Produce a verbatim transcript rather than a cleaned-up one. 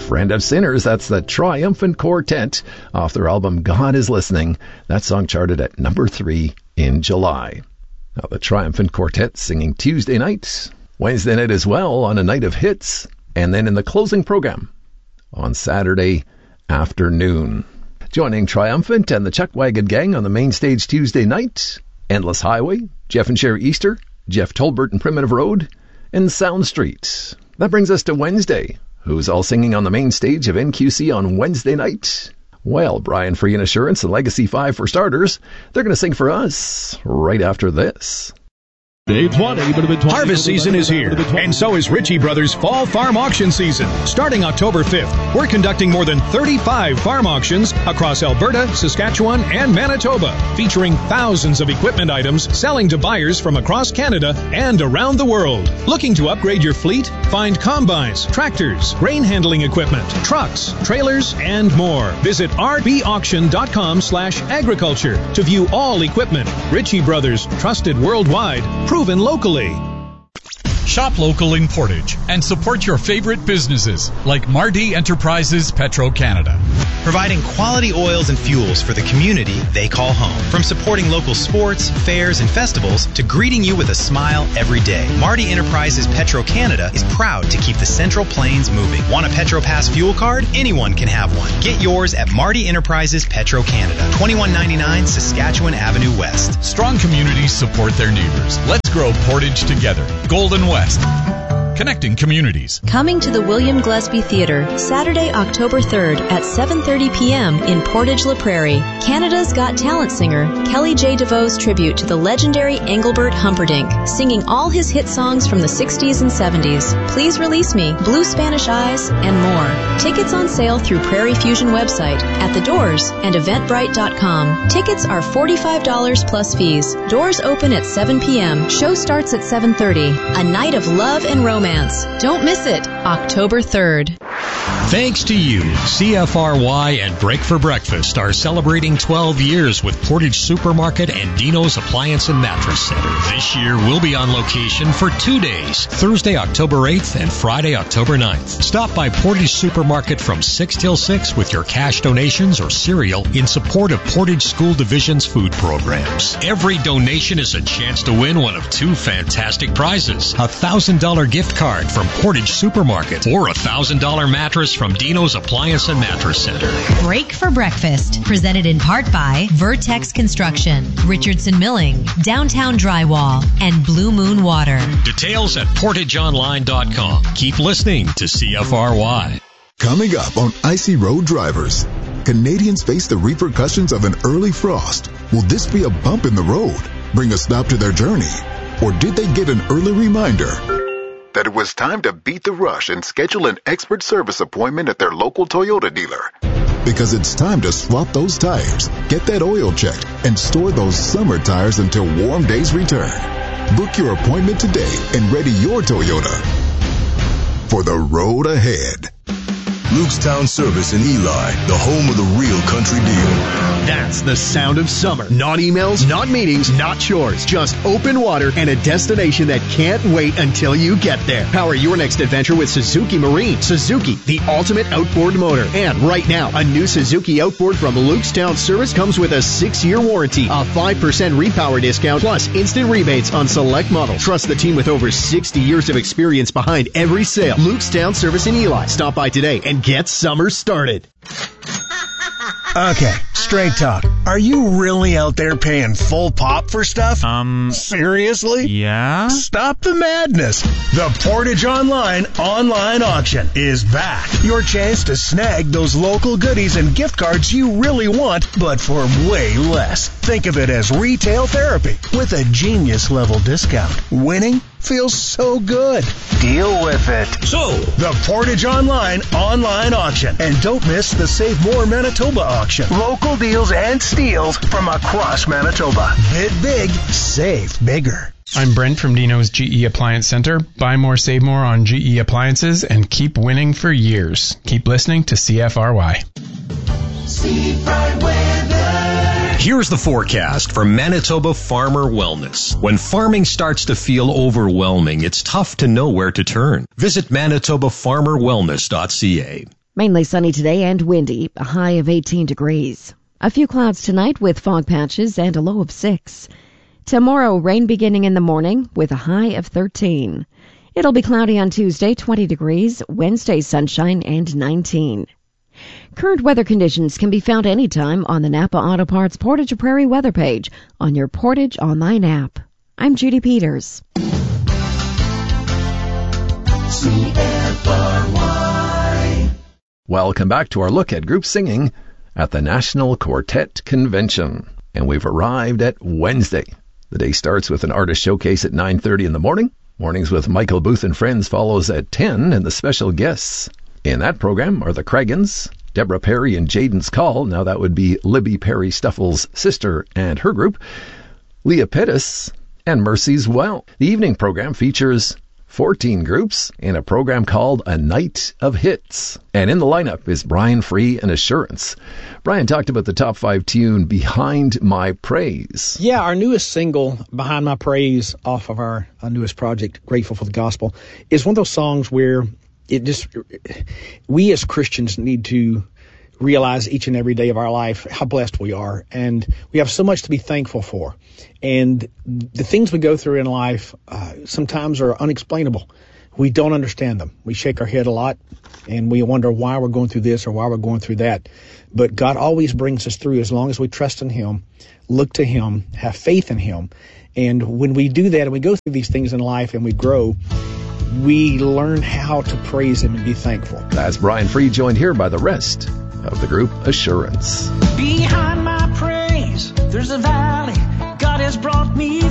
Friend of Sinners, that's the Triumphant Quartet off their album God is Listening. That song charted at number three in July. Now, the Triumphant Quartet singing Tuesday night, Wednesday night as well on a night of hits, and then in the closing program on Saturday afternoon. Joining Triumphant and the Chuck Wagon Gang on the main stage Tuesday night, Endless Highway, Jeff and Sherry Easter, Jeff Tolbert and Primitive Road, and Sound Street. That brings us to Wednesday. Who's all singing on the main stage of N Q C on Wednesday night? Well, Brian Free and Assurance and Legacy five for starters. They're going to sing for us right after this. Harvest season is here, and so is Ritchie Brothers Fall Farm Auction Season. Starting October fifth, we're conducting more than thirty-five farm auctions across Alberta, Saskatchewan, and Manitoba, featuring thousands of equipment items selling to buyers from across Canada and around the world. Looking to upgrade your fleet? Find combines, tractors, grain handling equipment, trucks, trailers, and more. Visit rbauction.com slash agriculture to view all equipment. Ritchie Brothers, trusted worldwide, proven locally. Shop local in Portage and support your favorite businesses like Mardi Enterprises Petro-Canada. Providing quality oils and fuels for the community they call home. From supporting local sports, fairs, and festivals to greeting you with a smile every day. Mardi Enterprises Petro-Canada is proud to keep the Central Plains moving. Want a PetroPass fuel card? Anyone can have one. Get yours at Mardi Enterprises Petro-Canada, twenty-one ninety-nine Saskatchewan Avenue West. Strong communities support their neighbors. Let's grow Portage together. Golden West. Connecting communities. Coming to the William Gillespie Theatre, Saturday, October third at seven thirty p.m. in Portage-La Prairie. Canada's Got Talent singer Kelly J. DeVoe's tribute to the legendary Engelbert Humperdinck, singing all his hit songs from the sixties and seventies. Please Release Me, Blue Spanish Eyes, and more. Tickets on sale through Prairie Fusion website, at the doors, and eventbrite dot com. Tickets are forty-five dollars plus fees. Doors open at seven p.m. Show starts at seven thirty. A night of love and romance. Don't miss it, October third. Thanks to you, C F R Y and Break for Breakfast are celebrating twelve years with Portage Supermarket and Dino's Appliance and Mattress Center. This year, we'll be on location for two days, Thursday, October eighth and Friday, October ninth. Stop by Portage Supermarket from six till six with your cash donations or cereal in support of Portage School Division's food programs. Every donation is a chance to win one of two fantastic prizes. A one thousand dollars gift card from Portage Supermarket or a one thousand dollars mattress from Dino's Appliance and Mattress Center. Break for Breakfast, presented in part by Vertex Construction, Richardson Milling, Downtown Drywall, and Blue Moon Water. Details at portage online dot com. Keep listening to C F R Y. Coming up on Icy Road Drivers, Canadians face the repercussions of an early frost. Will this be a bump in the road, bring a stop to their journey? Or did they get an early reminder that it was time to beat the rush and schedule an expert service appointment at their local Toyota dealer? Because it's time to swap those tires, get that oil checked, and store those summer tires until warm days return. Book your appointment today and ready your Toyota for the road ahead. Lukestown Service in Eli, the home of the real country deal. That's the sound of summer. Not emails, not meetings, not chores. Just open water and a destination that can't wait until you get there. Power your next adventure with Suzuki Marine. Suzuki, the ultimate outboard motor. And right now, a new Suzuki outboard from Lukestown Service comes with a six-year warranty, a five percent repower discount, plus instant rebates on select models. Trust the team with over sixty years of experience behind every sale. Lukestown Service in Eli. Stop by today and get summer started. Okay, straight talk. Are you really out there paying full pop for stuff? Um, Seriously? Yeah? Stop the madness. The Portage Online online auction is back. Your chance to snag those local goodies and gift cards you really want, but for way less. Think of it as retail therapy with a genius level discount. Winning feels so good. Deal with it. So, the Portage Online online auction. And don't miss the Save More Manitoba auction. Local deals and steals from across Manitoba. Bid big, save bigger. I'm Brent from Dino's G E Appliance Center. Buy more, save more on G E appliances and keep winning for years. Keep listening to C F R Y. Seafront weather. Here's the forecast for Manitoba Farmer Wellness. When farming starts to feel overwhelming, it's tough to know where to turn. Visit manitoba farmer wellness dot c a. Mainly sunny today and windy, a high of eighteen degrees. A few clouds tonight with fog patches and a low of six. Tomorrow, rain beginning in the morning with a high of thirteen. It'll be cloudy on Tuesday, twenty degrees, Wednesday sunshine and nineteen. Current weather conditions can be found anytime on the Napa Auto Parts Portage Prairie weather page on your Portage Online app. I'm Judy Peters. C F R Y. Welcome back to our look at group singing at the National Quartet Convention. And we've arrived at Wednesday. The day starts with an artist showcase at nine thirty in the morning. Mornings with Michael Booth and Friends follows at ten, and the special guests in that program are the Cragans, Deborah Perry and Jaden's Call. Now that would be Libby Perry Stuffle's sister and her group, Leah Pettis, and Mercy's Well. The evening program features fourteen groups in a program called A Night of Hits. And in the lineup is Brian Free and Assurance. Brian talked about the top five tune, Behind My Praise. Yeah, our newest single, Behind My Praise, off of our, our newest project, Grateful for the Gospel, is one of those songs where it just, we as Christians need to realize each and every day of our life how blessed we are. And we have so much to be thankful for. And the things we go through in life uh, sometimes are unexplainable. We don't understand them. We shake our head a lot and we wonder why we're going through this or why we're going through that. But God always brings us through as long as we trust in Him, look to Him, have faith in Him. And when we do that and we go through these things in life and we grow, we learn how to praise Him and be thankful. That's Brian Free, joined here by the rest of the group Assurance. Behind my praise, there's a valley God has brought me